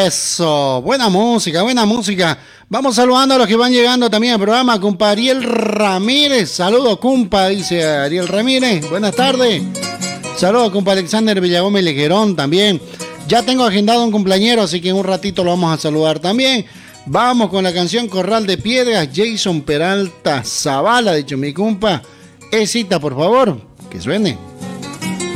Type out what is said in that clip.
Eso, buena música, buena música. Vamos saludando a los que van llegando también al programa. Compa Ariel Ramírez. Saludos, compa, dice Ariel Ramírez. Buenas tardes. Saludos, compa Alexander Villagómez Lejerón también. Ya tengo agendado un cumpleañero, así que en un ratito lo vamos a saludar también. Vamos con la canción Corral de Piedras, Jason Peralta Zavala, dicho mi compa. Esita, por favor, que suene.